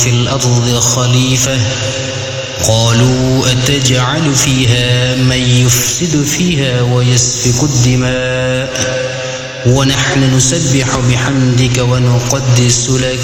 في الأرض خليفة قالوا أتجعل فيها من يفسد فيها ويسفك الدماء ونحن نسبح بحمدك ونقدس لك